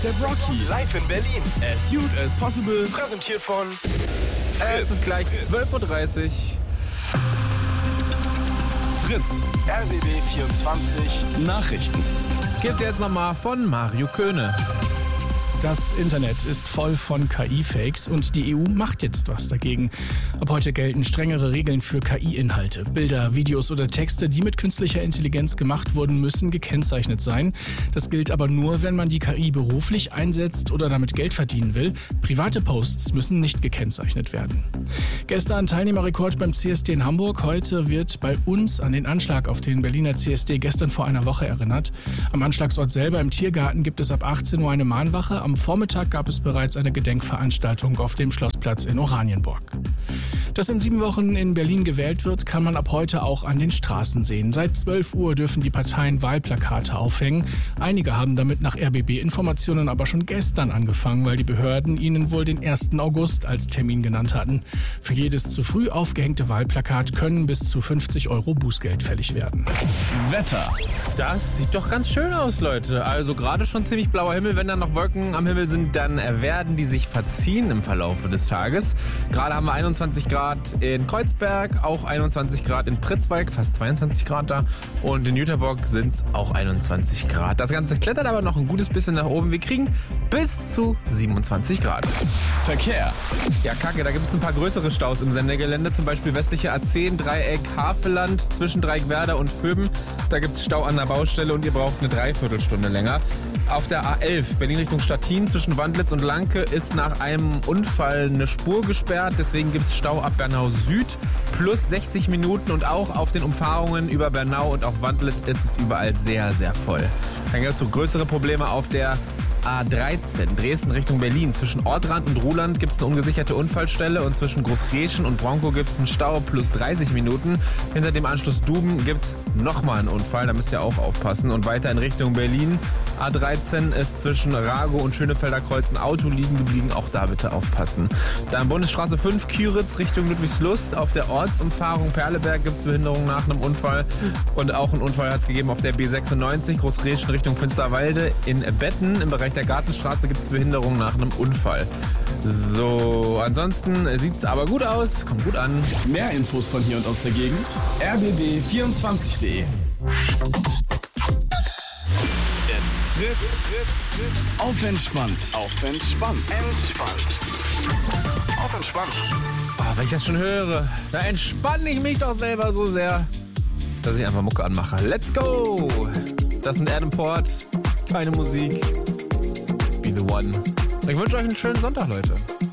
A$AP Rocky. Live in Berlin. As Youth as Possible. Präsentiert von Es ist gleich 12.30 Uhr. Fritz. RBB 24 Nachrichten. Gibt's jetzt nochmal von Mario Köhne. Das Internet ist voll von KI-Fakes und die EU macht jetzt was dagegen. Ab heute gelten strengere Regeln für KI-Inhalte. Bilder, Videos oder Texte, die mit künstlicher Intelligenz gemacht wurden, müssen gekennzeichnet sein. Das gilt aber nur, wenn man die KI beruflich einsetzt oder damit Geld verdienen will. Private Posts müssen nicht gekennzeichnet werden. Gestern Teilnehmerrekord beim CSD in Hamburg. Heute wird bei uns an den Anschlag auf den Berliner CSD gestern vor einer Woche erinnert. Am Anschlagsort selber im Tiergarten gibt es ab 18 Uhr eine Mahnwache. Am Vormittag gab es bereits eine Gedenkveranstaltung auf dem Schlossplatz in Oranienburg. Dass in 7 Wochen in Berlin gewählt wird, kann man ab heute auch an den Straßen sehen. Seit 12 Uhr dürfen die Parteien Wahlplakate aufhängen. Einige haben damit nach RBB-Informationen aber schon gestern angefangen, weil die Behörden ihnen wohl den 1. August als Termin genannt hatten. Für jedes zu früh aufgehängte Wahlplakat können bis zu 50 € Bußgeld fällig werden. Wetter. Das sieht doch ganz schön aus, Leute. Also gerade schon ziemlich blauer Himmel. Wenn da noch Wolken am Himmel sind, dann werden die sich verziehen im Verlauf des Tages. Gerade haben wir 21 Grad in Kreuzberg, auch 21 Grad in Pritzwalk, fast 22 Grad da. Und in Jüterbock sind es auch 21 Grad. Das Ganze klettert aber noch ein gutes bisschen nach oben. Wir kriegen bis zu 27 Grad. Verkehr. Ja, kacke, da gibt es ein paar größere Staus im Sendegelände. Zum Beispiel westliche A10, Dreieck Havelland zwischen Dreieckwerder und Vöben. Da gibt es Stau an der Baustelle und ihr braucht eine Dreiviertelstunde länger. Auf der A11, Berlin Richtung Stettin zwischen Wandlitz und Lanke, ist nach einem Unfall eine Spur gesperrt. Deswegen gibt es Stau ab Bernau Süd plus 60 Minuten. Und auch auf den Umfahrungen über Bernau und auch Wandlitz ist es überall sehr, sehr voll. Dann gibt es so größere Probleme auf der A13, Dresden Richtung Berlin. Zwischen Ortrand und Ruhland gibt es eine ungesicherte Unfallstelle und zwischen Großreschen und Bronco gibt es einen Stau plus 30 Minuten. Hinter dem Anschluss Duben gibt es nochmal einen Unfall, da müsst ihr auch aufpassen. Und weiter in Richtung Berlin, A13 ist zwischen Rago und Schönefelder Kreuz ein Auto liegen geblieben, auch da bitte aufpassen. Dann Bundesstraße 5, Küritz Richtung Ludwigslust. Auf der Ortsumfahrung Perleberg gibt es Behinderung nach einem Unfall. Und auch einen Unfall hat es gegeben auf der B96, Großreschen Richtung Finsterwalde. In Betten im Bereich der Gartenstraße gibt es Behinderung nach einem Unfall. So, ansonsten sieht es aber gut aus, kommt gut an. Mehr Infos von hier und aus der Gegend. rbb24.de. Jetzt Fritz. Auf entspannt. Auf entspannt. Auf entspannt. Oh, wenn ich das schon höre, da entspanne ich mich doch selber so sehr, dass ich einfach Mucke anmache. Let's go! Das sind Adam Port, keine Musik. Be the one. Ich wünsche euch einen schönen Sonntag, Leute.